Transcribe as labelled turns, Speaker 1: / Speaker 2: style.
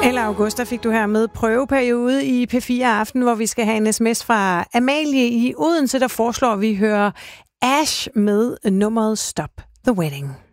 Speaker 1: Eller August, der fik du her med prøveperiode i P4 Aften, hvor vi skal have en sms fra Amalie i Odense, der foreslår, at vi hører Ash med nummeret Stop the Wedding.